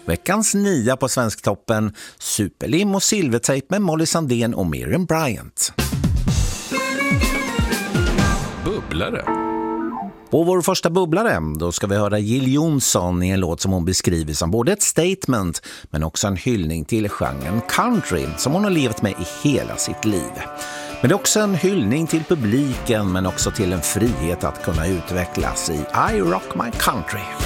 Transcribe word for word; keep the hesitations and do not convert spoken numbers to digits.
Veckans nia på Svensktoppen, Superlim och Silvertejp med Molly Sandén och Miriam Bryant. Bubblare. På vår första bubblare, då ska vi höra Jill Johnson i en låt som hon beskriver som både ett statement men också en hyllning till genren country som hon har levt med i hela sitt liv. Men det är också en hyllning till publiken men också till en frihet att kunna utvecklas i I Rock My Country.